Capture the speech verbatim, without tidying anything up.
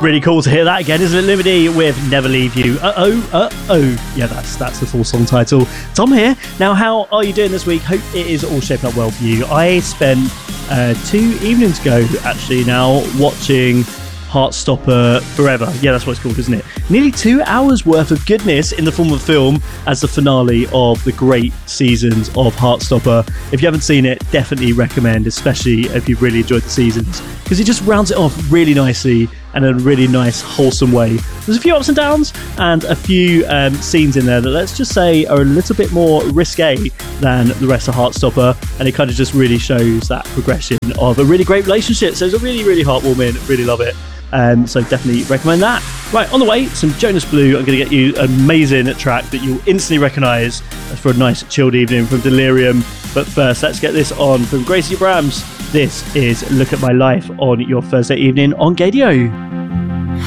Really cool to hear that again, isn't it? Liberty with Never Leave You. Uh-oh, uh-oh. Yeah, that's that's the full song title. Tom here. Now, how are you doing this week? Hope it is all shaping up well for you. I spent uh, two evenings ago, actually, now, watching Heartstopper Forever. Yeah, that's what it's called, isn't it? Nearly two hours worth of goodness in the form of film as the finale of the great seasons of Heartstopper. If you haven't seen it, definitely recommend, especially if you've really enjoyed the seasons, because it just rounds it off really nicely and in a really nice, wholesome way. There's a few ups and downs and a few um, scenes in there that, let's just say, are a little bit more risque than the rest of Heartstopper, and it kind of just really shows that progression of a really great relationship. So it's a really, really heartwarming, really love it. Um, so definitely recommend that. Right, on the way, some Jonas Blue. I'm going to get you an amazing track that you'll instantly recognise for a nice chilled evening from Delirium. But first, let's get this on from Gracie Abrams. This is Look at My Life on your Thursday evening on Gadio.